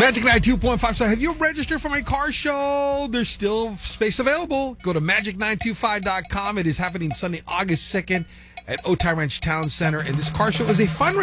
Magic 92.5. So have you registered for my car show? There's still space available. Go to magic925.com. It is happening Sunday, August 2nd at Otay Ranch Town Center. And this car show is a fundraiser.